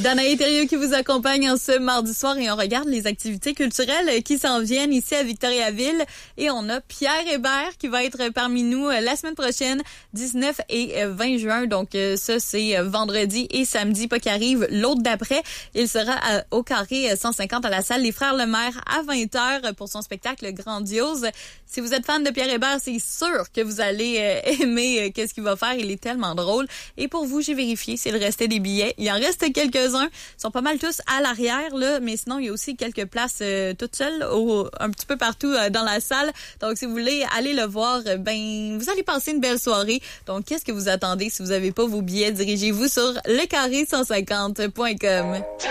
Danae Thériault qui vous accompagne en ce mardi soir et on regarde les activités culturelles qui s'en viennent ici à Victoriaville. Et on a Pierre Hébert qui va être parmi nous la semaine prochaine, 19 et 20 juin. Donc ça, c'est vendredi et samedi, pas qui arrive l'autre d'après. Il sera au carré 150 à la salle Les Frères Lemaire à 20h pour son spectacle grandiose. Si vous êtes fan de Pierre Hébert, c'est sûr que vous allez aimer qu'est-ce qu'il va faire. Il est tellement drôle. Et pour vous, j'ai vérifié s'il restait des billets. Il en reste quelques-uns. Ils sont pas mal tous à l'arrière, là, mais sinon, il y a aussi quelques places toutes seules un petit peu partout dans la salle. Donc, si vous voulez aller le voir, vous allez passer une belle soirée. Donc, qu'est-ce que vous attendez? Si vous n'avez pas vos billets, dirigez-vous sur lecarré150.com.